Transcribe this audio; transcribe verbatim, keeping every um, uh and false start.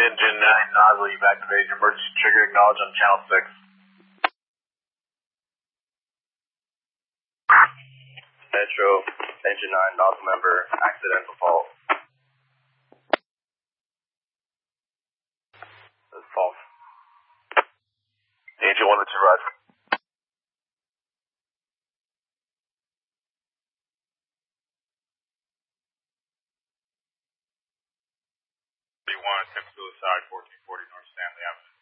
Engine nine nozzle, you've activated your emergency trigger, acknowledge on channel six. Metro, Engine nine nozzle member, accidental fault. That's false. Engine one to two, roger. one attempt suicide, fourteen forty North Stanley Avenue.